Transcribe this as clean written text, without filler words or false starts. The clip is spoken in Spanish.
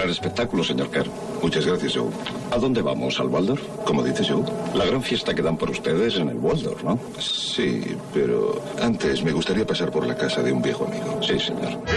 el espectáculo, señor Kerr. Muchas gracias, Joe. ¿A dónde vamos? ¿Al Waldorf? ¿Cómo dices, Joe? La gran fiesta que dan por ustedes en el Waldorf, ¿no? Sí, pero antes me gustaría pasar por la casa de un viejo amigo. Sí, señor.